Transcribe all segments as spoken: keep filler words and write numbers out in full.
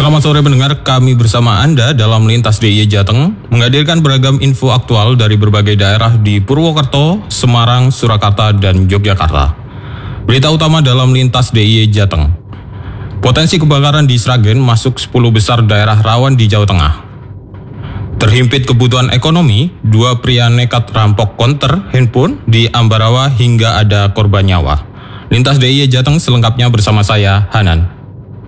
Selamat sore pendengar, kami bersama Anda dalam Lintas D I Y Jateng menghadirkan beragam info aktual dari berbagai daerah di Purwokerto, Semarang, Surakarta, dan Yogyakarta. Berita utama dalam Lintas D I Y Jateng. Potensi kebakaran di Sragen masuk sepuluh besar daerah rawan di Jawa Tengah. Terhimpit kebutuhan ekonomi, dua pria nekat rampok konter handphone di Ambarawa hingga ada korban nyawa. Lintas D I Y Jateng selengkapnya bersama saya, Hanan.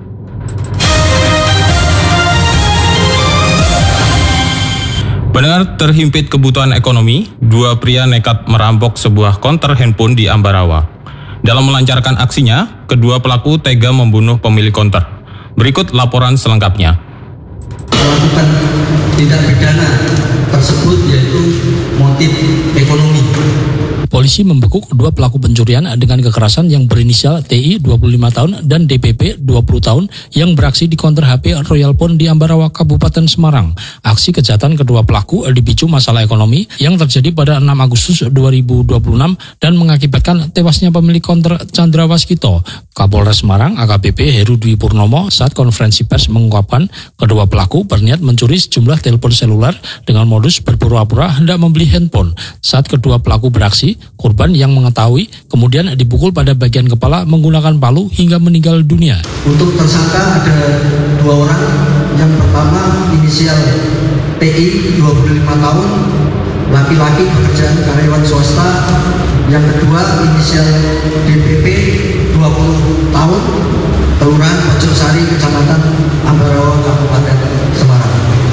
Pendengar, terhimpit kebutuhan ekonomi, dua pria nekat merampok sebuah konter handphone di Ambarawa. Dalam melancarkan aksinya, kedua pelaku tega membunuh pemilik konter. Berikut laporan selengkapnya. Melakukan tindak pidana tersebut yaitu motif ekonomi. Polisi membekuk dua pelaku pencurian dengan kekerasan yang berinisial T I dua puluh lima tahun dan D P P dua puluh tahun yang beraksi di konter H P Royal Phone di Ambarawa, Kabupaten Semarang. Aksi kejahatan kedua pelaku dipicu masalah ekonomi yang terjadi pada enam Agustus dua ribu dua puluh enam dan mengakibatkan tewasnya pemilik konter Chandra Waskito. Kapolres Semarang A K B P Heru Dwi Purnomo saat konferensi pers mengungkapkan kedua pelaku berniat mencuri sejumlah telepon seluler dengan modus berpura-pura hendak membeli handphone. Saat kedua pelaku beraksi, korban yang mengetahui kemudian dipukul pada bagian kepala menggunakan palu hingga meninggal dunia. Untuk tersangka ada dua orang. Yang pertama inisial T I dua puluh lima tahun, laki-laki pekerjaan karyawan swasta. Yang kedua inisial D P P dua puluh tahun, Kelurahan Pojosari, Kecamatan Ambarawa, Kabupaten Semarang.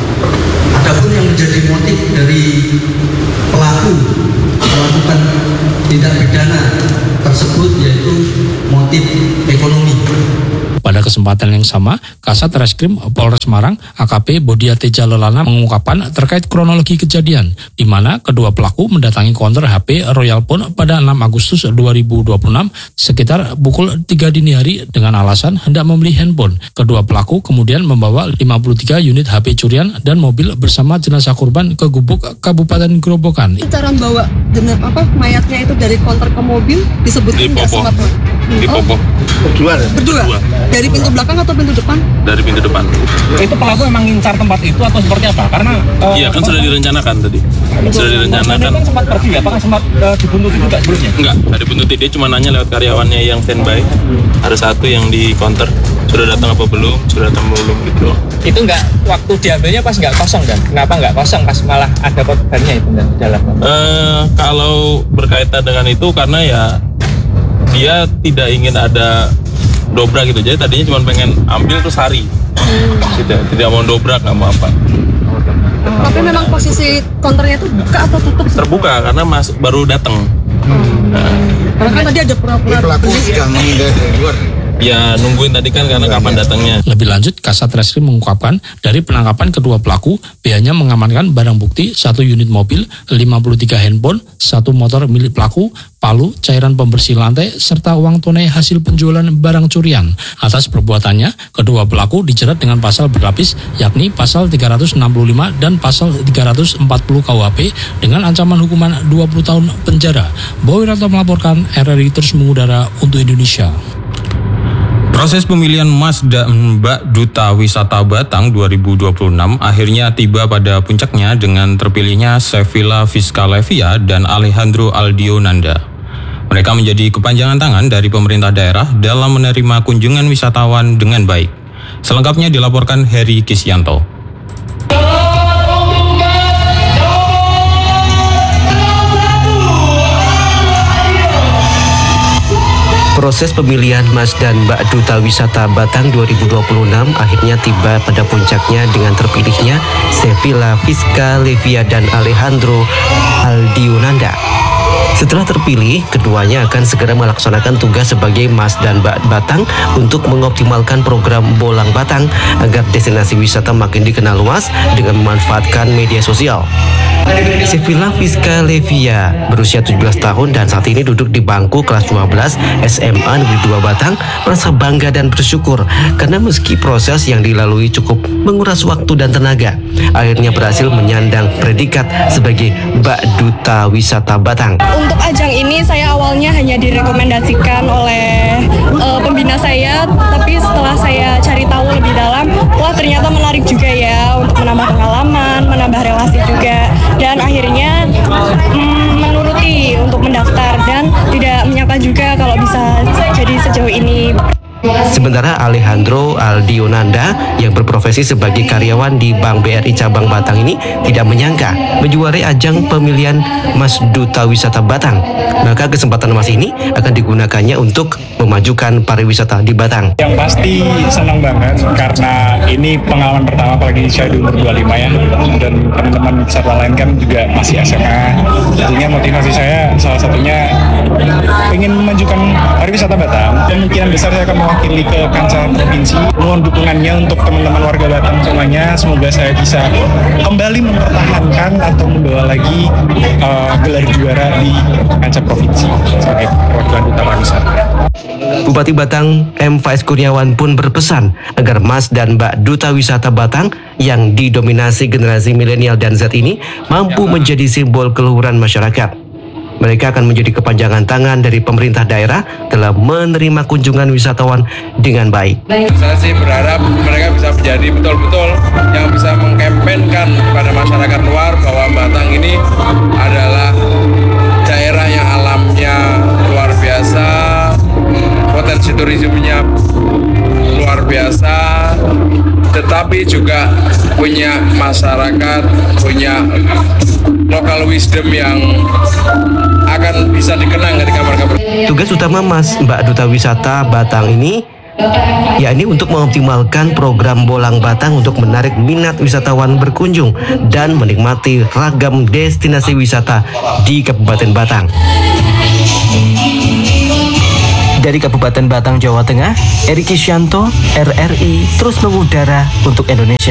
Adapun yang menjadi motif dari pelaku melakukan tindak pidana tersebut yaitu motif ekonomi. Pada kesempatan yang sama, Kasat Reskrim Polres Semarang A K P Bodia Teja Lelana mengungkapkan terkait kronologi kejadian, di mana kedua pelaku mendatangi konter H P Royal Phone pada enam Agustus dua ribu dua puluh enam sekitar pukul tiga dini hari dengan alasan hendak membeli handphone. Kedua pelaku kemudian membawa lima puluh tiga unit H P curian dan mobil bersama jenazah korban ke Gubuk, Kabupaten Grobogan. Cara membawa jenazah apa mayatnya itu dari konter ke mobil disebutkan nggak sempat? Di Popo. Berdua. Berdua. Dari pintu belakang atau pintu depan? Dari pintu depan. Itu pelaku memang ngincar tempat itu atau seperti apa? Karena uh, iya kan sudah direncanakan tadi. Sudah direncanakan. Kan sempat pergi ya? Apakah sempat uh, dibuntuti juga sebelumnya? Enggak, ada dibuntuti, dia cuma nanya lewat karyawannya yang standby. Ada satu yang di counter. Sudah datang apa belum? Sudah datang belum gitu. Itu enggak waktu diambilnya pas enggak kosong kan? Kenapa enggak kosong pas malah ada korbannya itu dan dalam? Uh, kalau berkaitan dengan itu karena ya dia tidak ingin ada dobrak gitu, jadi tadinya cuma pengen ambil terus hari, tidak tidak mau dobrak, nggak mau apa. Tapi memang posisi konternya itu buka atau tutup? Terbuka karena mas baru datang. Hmm. Nah. Karena kan tadi ada pura-pura pelaku sudah meninggal dari luar. Ya nungguin tadi kan karena kapan datangnya. Lebih lanjut, Kasat Reskrim mengungkapkan dari penangkapan kedua pelaku, pihaknya mengamankan barang bukti satu unit mobil, lima puluh tiga handphone, satu motor milik pelaku, palu, cairan pembersih lantai, serta uang tunai hasil penjualan barang curian. Atas perbuatannya, kedua pelaku dijerat dengan pasal berlapis, yakni pasal tiga ratus enam puluh lima dan pasal tiga ratus empat puluh K U H P dengan ancaman hukuman dua puluh tahun penjara. Boy Ranto melaporkan, R R I terus mengudara untuk Indonesia. Proses pemilihan Mas dan Mbak Duta Wisata Batang dua ribu dua puluh enam akhirnya tiba pada puncaknya dengan terpilihnya Sevilla Fiskalevia dan Alejandro Aldionanda. Mereka menjadi kepanjangan tangan dari pemerintah daerah dalam menerima kunjungan wisatawan dengan baik. Selengkapnya dilaporkan Heri Kisyanto. Proses pemilihan Mas dan Mbak Duta Wisata Batang dua ribu dua puluh enam akhirnya tiba pada puncaknya dengan terpilihnya Sevilla Fiskalevia dan Alejandro Aldionanda. Setelah terpilih, keduanya akan segera melaksanakan tugas sebagai Mas dan Mbak Batang untuk mengoptimalkan program Bolang Batang agar destinasi wisata makin dikenal luas dengan memanfaatkan media sosial. Sevilla Fiskalevia berusia tujuh belas tahun dan saat ini duduk di bangku kelas dua belas S M A Negeri dua Batang merasa bangga dan bersyukur karena meski proses yang dilalui cukup menguras waktu dan tenaga, akhirnya berhasil menyandang predikat sebagai Mbak Duta Wisata Batang. Untuk ajang ini saya awalnya hanya direkomendasikan oleh uh, pembina saya, tapi setelah saya cari tahu lebih dalam, wah ternyata Sementara Alejandro Aldionanda yang berprofesi sebagai karyawan di Bank B R I Cabang Batang ini tidak menyangka menjuarai ajang pemilihan Mas Duta Wisata Batang. Maka kesempatan emas ini akan digunakannya untuk memajukan pariwisata di Batang. Yang pasti senang banget karena ini pengalaman pertama apalagi saya di umur dua puluh lima ya, dan teman-teman peserta lain kan juga masih S M A. Jadinya motivasi saya salah satunya ingin memajukan pariwisata Batang. Kemungkinan besar saya akan mewakili ke kancah provinsi. Mohon dukungannya untuk teman-teman warga Batang semuanya. Semoga saya bisa kembali mempertahankan atau membawa lagi uh, gelar juara di kancah provinsi sebagai perwakilan duta pariwisata. Bupati Batang M. Faiz Kurniawan pun berpesan agar Mas dan Mbak Duta Wisata Batang yang didominasi generasi milenial dan Z ini mampu menjadi simbol keluhuran masyarakat. Mereka akan menjadi kepanjangan tangan dari pemerintah daerah dalam menerima kunjungan wisatawan dengan baik. Saya sih berharap mereka bisa menjadi betul-betul yang bisa mengkampanyekan kepada masyarakat luar bahwa Batang ini adalah daerah yang alamnya luar biasa, potensi turismenya luar biasa, tetapi juga punya masyarakat, punya local wisdom yang akan bisa dikenang ketika mereka ber... Tugas utama Mas Mbak Duta Wisata Batang ini yakni untuk mengoptimalkan program Bolang Batang untuk menarik minat wisatawan berkunjung dan menikmati ragam destinasi wisata di Kabupaten Batang. Dari Kabupaten Batang, Jawa Tengah, Eri Kisyanto, R R I terus mengudara untuk Indonesia.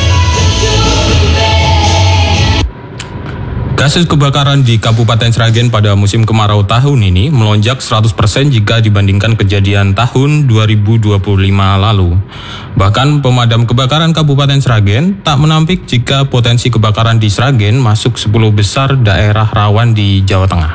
Kasus kebakaran di Kabupaten Sragen pada musim kemarau tahun ini melonjak seratus persen jika dibandingkan kejadian tahun dua ribu dua puluh lima lalu. Bahkan pemadam kebakaran Kabupaten Sragen tak menampik jika potensi kebakaran di Sragen masuk sepuluh besar daerah rawan di Jawa Tengah.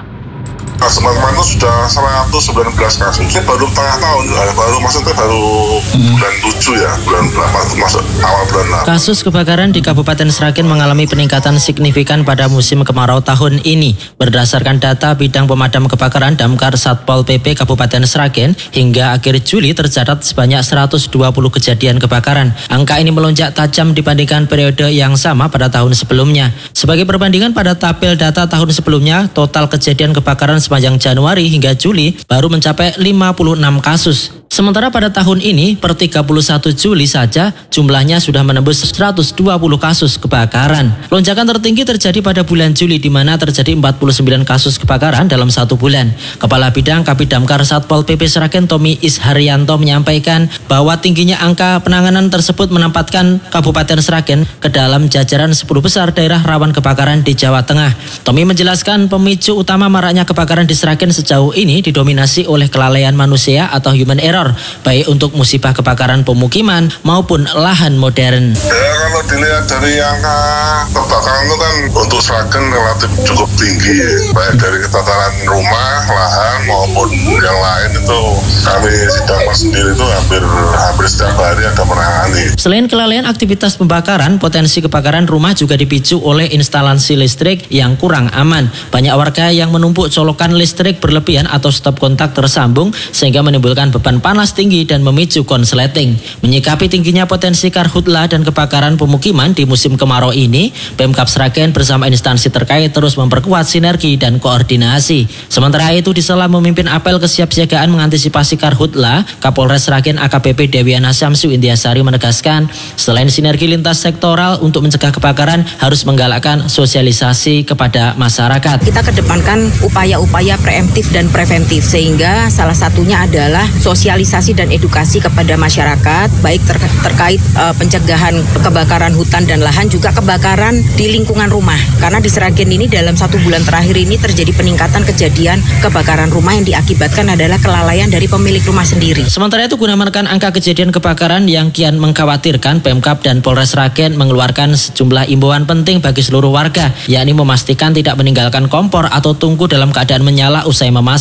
Kemarin itu sudah seratus sembilan belas kasus. Ini baru tengah tahun, baru maksudnya baru bulan tujuh ya, bulan berapa itu masuk awal bulan enam. Kasus kebakaran di Kabupaten Sragen mengalami peningkatan signifikan pada musim kemarau tahun ini. Berdasarkan data Bidang Pemadam Kebakaran Damkar Satpol P P Kabupaten Sragen, hingga akhir Juli tercatat sebanyak seratus dua puluh kejadian kebakaran. Angka ini melonjak tajam dibandingkan periode yang sama pada tahun sebelumnya. Sebagai perbandingan pada tabel data tahun sebelumnya, total kejadian kebakaran sepanjang Januari hingga Juli baru mencapai lima puluh enam kasus. Sementara pada tahun ini per tiga puluh satu Juli saja jumlahnya sudah menembus seratus dua puluh kasus kebakaran. Lonjakan tertinggi terjadi pada bulan Juli di mana terjadi empat puluh sembilan kasus kebakaran dalam satu bulan. Kepala Bidang Kabidamkar Satpol P P Sragen Tommy Isharyanto menyampaikan bahwa tingginya angka penanganan tersebut menempatkan Kabupaten Sragen ke dalam jajaran sepuluh besar daerah rawan kebakaran di Jawa Tengah. Tommy menjelaskan pemicu utama maraknya kebakaran di Sragen sejauh ini didominasi oleh kelalaian manusia atau human error, baik untuk musibah kebakaran pemukiman maupun lahan modern. Ya, kalau dilihat dari angka kebakaran itu kan untuk Sragen relatif cukup tinggi, baik dari ketataran rumah, lahan maupun yang lain itu kami Sidangmas sendiri itu hampir hampir setiap hari ada menangani. Selain kelalaian aktivitas pembakaran, potensi kebakaran rumah juga dipicu oleh instalasi listrik yang kurang aman. Banyak warga yang menumpuk colokan listrik berlebihan atau stop kontak tersambung sehingga menimbulkan beban panas tinggi dan memicu konsleting. Menyikapi tingginya potensi karhutla dan kebakaran pemukiman di musim kemarau ini, Pemkab Sragen bersama instansi terkait terus memperkuat sinergi dan koordinasi. Sementara itu, di sela memimpin apel kesiapsiagaan mengantisipasi karhutla, Kapolres Sragen A K B P Dewiana Syamsu Indiasari menegaskan, selain sinergi lintas sektoral untuk mencegah kebakaran, harus menggalakkan sosialisasi kepada masyarakat. Kita kedepankan upaya-upaya preemptif dan preventif, sehingga salah satunya adalah sosialisasi dan edukasi kepada masyarakat, baik ter terkait uh, pencegahan kebakaran hutan dan lahan, juga kebakaran di lingkungan rumah. Karena di Sragen ini dalam satu bulan terakhir ini terjadi peningkatan kejadian kebakaran rumah yang diakibatkan adalah kelalaian dari pemilik rumah sendiri. Sementara itu, guna menekan angka kejadian kebakaran yang kian mengkhawatirkan, Pemkab dan Polres Sragen mengeluarkan sejumlah imbauan penting bagi seluruh warga, yakni memastikan tidak meninggalkan kompor atau tungku dalam keadaan menyala usai memasak.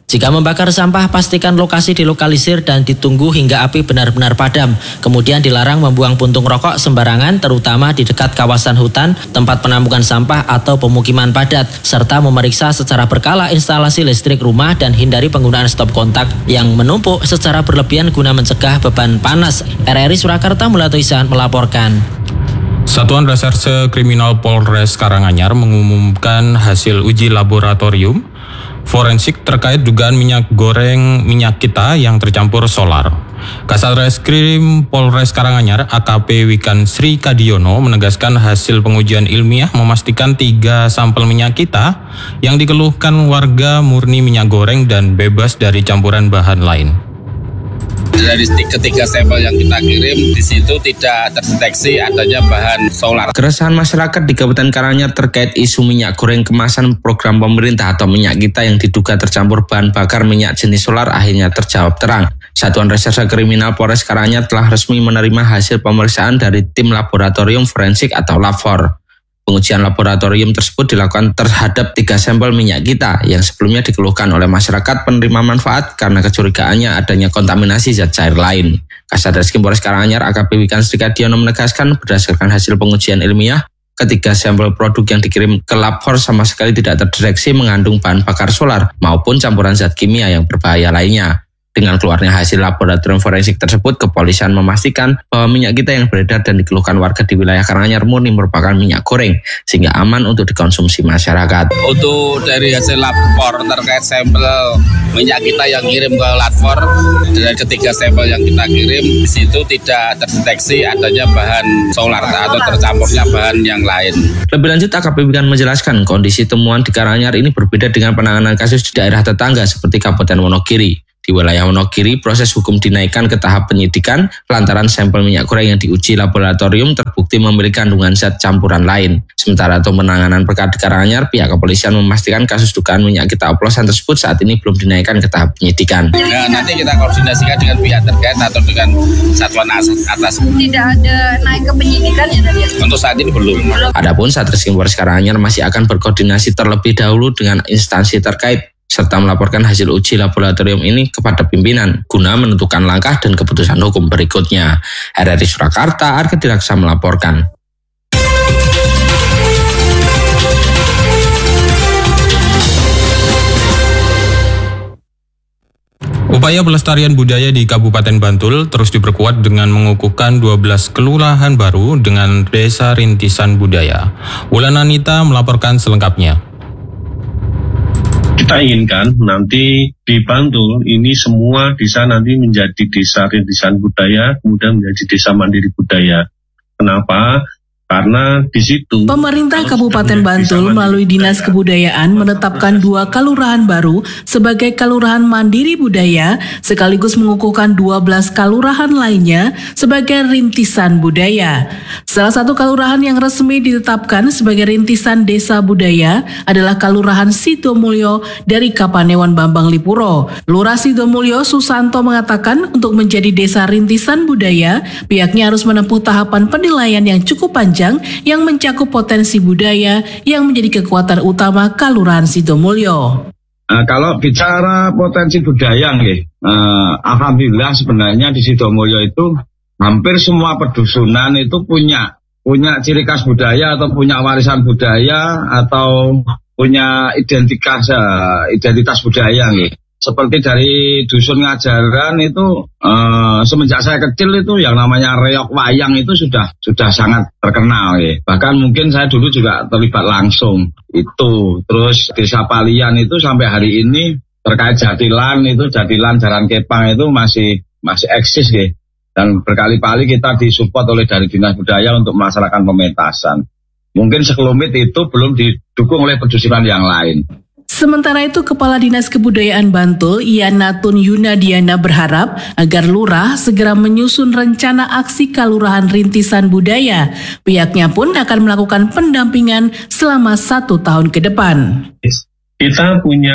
Jika membakar sampah, pastikan lokasi dilokalisir dan ditunggu hingga api benar-benar padam. Kemudian dilarang membuang puntung rokok sembarangan, terutama di dekat kawasan hutan, tempat penampungan sampah atau pemukiman padat, serta memeriksa secara berkala instalasi listrik rumah dan hindari penggunaan stop kontak yang menumpuk secara berlebihan guna mencegah beban panas. R R I Surakarta Mulyato Isahan melaporkan. Satuan Reserse Kriminal Polres Karanganyar mengumumkan hasil uji laboratorium forensik terkait dugaan minyak goreng minyak kita yang tercampur solar. Kasat Reskrim Polres Karanganyar A K P Wikan Sri Kadiono menegaskan hasil pengujian ilmiah memastikan tiga sampel minyak kita yang dikeluhkan warga murni minyak goreng dan bebas dari campuran bahan lain. Dari ketiga sampel yang kita kirim, di situ tidak terdeteksi adanya bahan solar. Keresahan masyarakat di Kabupaten Karanganyar terkait isu minyak goreng kemasan program pemerintah atau minyak kita yang diduga tercampur bahan bakar minyak jenis solar akhirnya terjawab terang. Satuan Reserse Kriminal Polres Karanganyar telah resmi menerima hasil pemeriksaan dari tim laboratorium forensik atau Lafor. Pengujian laboratorium tersebut dilakukan terhadap tiga sampel minyak kita yang sebelumnya dikeluhkan oleh masyarakat penerima manfaat karena kecurigaannya adanya kontaminasi zat cair lain. Kasat Reskrim Polres Karanganyar A K P Wikan Sri Kadiono menegaskan berdasarkan hasil pengujian ilmiah, ketiga sampel produk yang dikirim ke Lafor sama sekali tidak terdeteksi mengandung bahan bakar solar maupun campuran zat kimia yang berbahaya lainnya. Dengan keluarnya hasil laboratorium forensik tersebut, kepolisian memastikan bahwa minyak kita yang beredar dan dikeluhkan warga di wilayah Karanganyar murni merupakan minyak goreng, sehingga aman untuk dikonsumsi masyarakat. Untuk dari hasil lapor terkait sampel minyak kita yang kirim ke Lafor, dari ketiga sampel yang kita kirim, di situ tidak terdeteksi adanya bahan solar atau tercampurnya bahan yang lain. Lebih lanjut, A K P Wikan menjelaskan kondisi temuan di Karanganyar ini berbeda dengan penanganan kasus di daerah tetangga seperti Kabupaten Wonogiri. Di wilayah Wonogiri, proses hukum dinaikkan ke tahap penyidikan lantaran sampel minyak goreng yang diuji laboratorium terbukti memiliki kandungan zat campuran lain. Sementara untuk penanganan perkara di Karanganyar, pihak kepolisian memastikan kasus dugaan minyak kita oplosan tersebut saat ini belum dinaikkan ke tahap penyidikan. Ya, nanti kita koordinasikan dengan pihak terkait atau dengan satuan atas. Tidak ada naik ke penyidikan ya tadi? Untuk saat ini belum. Adapun Satreskrim Polres Karanganyar masih akan berkoordinasi terlebih dahulu dengan instansi terkait serta melaporkan hasil uji laboratorium ini kepada pimpinan guna menentukan langkah dan keputusan hukum berikutnya. R R I Surakarta, Arga Diraksa melaporkan. Upaya pelestarian budaya di Kabupaten Bantul terus diperkuat dengan mengukuhkan dua belas kelurahan baru dengan Desa Rintisan Budaya. Wulan Anita melaporkan selengkapnya. Kita inginkan nanti di Bantul ini semua desa nanti menjadi desa rintisan budaya, kemudian menjadi desa mandiri budaya. Kenapa? Karena di situ pemerintah Kabupaten Bantul melalui Dinas Kebudayaan menetapkan dua kelurahan baru sebagai kelurahan mandiri budaya sekaligus mengukuhkan dua belas kelurahan lainnya sebagai rintisan budaya. Salah satu kelurahan yang resmi ditetapkan sebagai rintisan desa budaya adalah Kelurahan Sidomulyo dari Kapanewon Bambang Lipuro. Lurah Sidomulyo Susanto mengatakan untuk menjadi desa rintisan budaya, pihaknya harus menempuh tahapan penilaian yang cukup panjang yang mencakup potensi budaya yang menjadi kekuatan utama Kelurahan Sidomulyo. Uh, kalau bicara potensi budaya, nih, uh, alhamdulillah sebenarnya di Sidomulyo itu hampir semua pedusunan itu punya punya ciri khas budaya atau punya warisan budaya atau punya identitas uh, identitas budaya, nih. Seperti dari Dusun Ngajaran itu eh, semenjak saya kecil itu yang namanya reok wayang itu sudah sudah sangat terkenal ya. Bahkan mungkin saya dulu juga terlibat langsung itu. Terus Desa Palian itu sampai hari ini terkait Jatilan itu Jatilan Jalan Kepang itu masih masih eksis ya. Dan berkali-kali kita disupport oleh dari Dinas Budaya untuk melaksanakan pementasan. Mungkin sekelumit itu belum didukung oleh pedusunan yang lain. Sementara itu, Kepala Dinas Kebudayaan Bantul, Iyanatun Yunadiana berharap agar lurah segera menyusun rencana aksi Kelurahan Rintisan Budaya. Pihaknya pun akan melakukan pendampingan selama satu tahun ke depan. Kita punya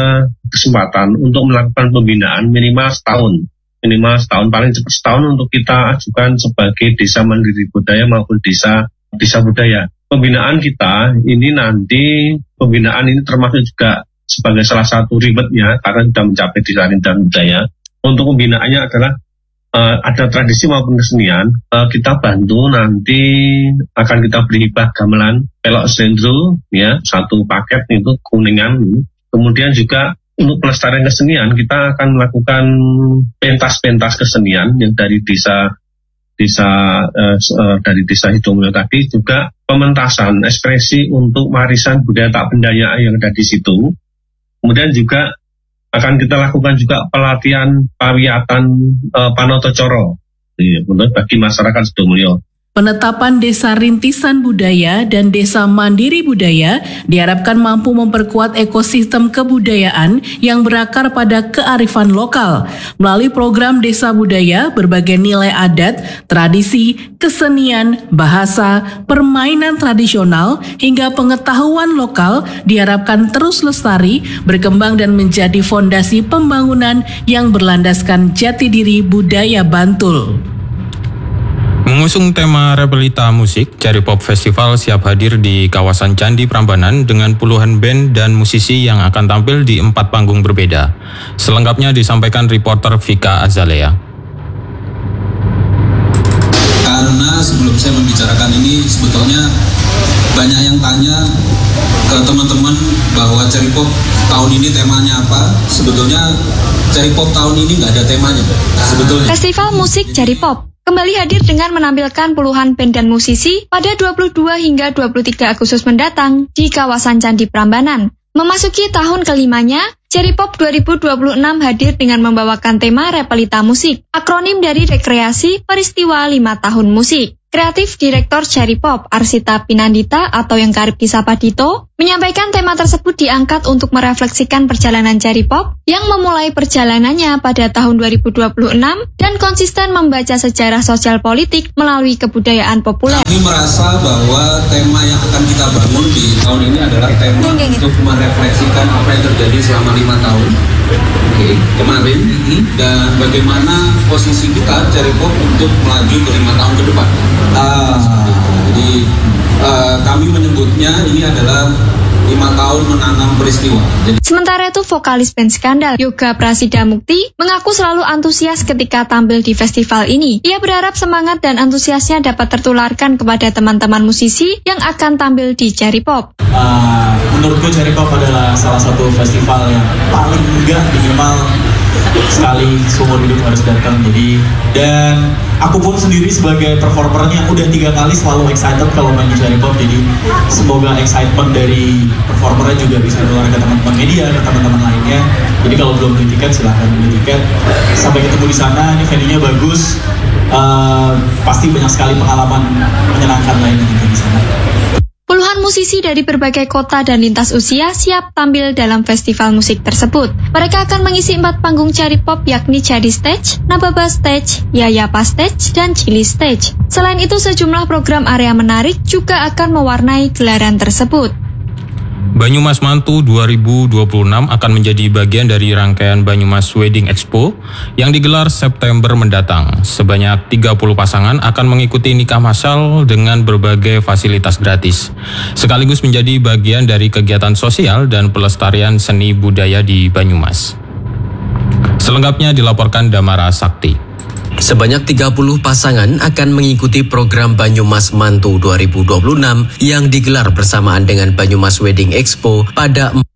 kesempatan untuk melakukan pembinaan minimal setahun. Minimal setahun, paling cepat setahun untuk kita ajukan sebagai desa mandiri budaya maupun desa desa budaya. Pembinaan kita ini nanti, pembinaan ini termasuk juga sebagai salah satu ribetnya karena sudah mencapai desa dan budaya. Untuk pembinaannya adalah uh, ada tradisi maupun kesenian, uh, kita bantu nanti akan kita beri hibah gamelan pelok sendro ya, satu paket itu Kuningan. Kemudian juga untuk pelestarian kesenian kita akan melakukan pentas-pentas kesenian yang dari desa desa uh, uh, dari desa Sidomulyo tadi, juga pementasan ekspresi untuk warisan budaya tak bendaya yang ada di situ. Kemudian juga akan kita lakukan juga pelatihan pawiatan uh, Panoto Coro ya, bagi masyarakat Sidomulyo. Penetapan Desa Rintisan Budaya dan Desa Mandiri Budaya diharapkan mampu memperkuat ekosistem kebudayaan yang berakar pada kearifan lokal. Melalui program Desa Budaya, berbagai nilai adat, tradisi, kesenian, bahasa, permainan tradisional, hingga pengetahuan lokal diharapkan terus lestari, berkembang dan menjadi fondasi pembangunan yang berlandaskan jati diri budaya Bantul. Mengusung tema Repelita Musik, Cherry Pop Festival siap hadir di kawasan Candi Prambanan dengan puluhan band dan musisi yang akan tampil di empat panggung berbeda. Selengkapnya disampaikan reporter Vika Azalea. Karena sebelum saya membicarakan ini, sebetulnya banyak yang tanya ke teman-teman bahwa Cherry Pop tahun ini temanya apa. Sebetulnya Cherry Pop tahun ini nggak ada temanya sebetulnya. Festival musik Cherry Pop kembali hadir dengan menampilkan puluhan band dan musisi pada dua puluh dua hingga dua puluh tiga Agustus mendatang di kawasan Candi Prambanan. Memasuki tahun kelimanya, Cherry Pop dua ribu dua puluh enam hadir dengan membawakan tema Repelita Musik, akronim dari rekreasi peristiwa lima tahun musik. Kreatif Direktur Cherry Pop, Arsita Pinandita atau yang kerap disapa Dito, menyampaikan tema tersebut diangkat untuk merefleksikan perjalanan Cherry Pop yang memulai perjalanannya pada tahun dua ribu dua puluh enam dan konsisten membaca sejarah sosial politik melalui kebudayaan populer. Kami merasa bahwa tema yang akan kita bangun di tahun ini adalah tema untuk merefleksikan apa yang terjadi selama lima tahun okay, kemarin dan bagaimana posisi kita Cherry Pop untuk melaju ke lima tahun ke depan. Uh, jadi uh, kami menyebutnya ini adalah lima tahun menanam peristiwa. Jadi... Sementara itu vokalis band Skandal, Yoga Prasida Mukti, mengaku selalu antusias ketika tampil di festival ini. Ia berharap semangat dan antusiasnya dapat tertularkan kepada teman-teman musisi yang akan tampil di Cherry Pop. Uh, menurutku Cherry Pop adalah salah satu festival yang paling enggak minimal sekali seumur hidup harus datang. Jadi dan aku pun sendiri sebagai performernya udah tiga kali selalu excited kalau main di Cherry Pop. Jadi semoga excitement dari performernya juga bisa keluar ke teman-teman media, ke teman-teman lainnya. Jadi kalau belum beli tiket silahkan beli tiket. Sampai ketemu di sana. Ini venue-nya bagus. Uh, pasti banyak sekali pengalaman menyenangkan lainnya di sana. Puluhan musisi dari berbagai kota dan lintas usia siap tampil dalam festival musik tersebut. Mereka akan mengisi empat panggung Cherry Pop yakni Cherry Stage, Nababa Stage, Yayapa Stage, dan Chili Stage. Selain itu sejumlah program area menarik juga akan mewarnai gelaran tersebut. Banyumas Mantu dua ribu dua puluh enam akan menjadi bagian dari rangkaian Banyumas Wedding Expo yang digelar September mendatang. Sebanyak tiga puluh pasangan akan mengikuti nikah massal dengan berbagai fasilitas gratis, sekaligus menjadi bagian dari kegiatan sosial dan pelestarian seni budaya di Banyumas. Selengkapnya dilaporkan Damara Sakti. Sebanyak tiga puluh pasangan akan mengikuti program Banyumas Mantu dua ribu dua puluh enam yang digelar bersamaan dengan Banyumas Wedding Expo pada